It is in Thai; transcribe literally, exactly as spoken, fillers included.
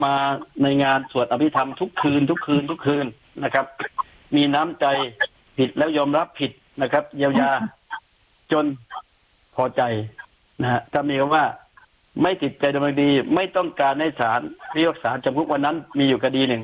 มาในงานสวดอภิธรรมทุกคืนทุกคืนทุกคืนนะครับ มีน้ำใจผิดแล้วยอมรับผิดนะครับเยียวยาจนพอใจนะฮะถ้ามีคำว่าไม่ติดใจดำเนินคดีไม่ต้องการให้ศาลพิพากษาจำคุกวันนั้นมีอยู่คดีหนึ่ง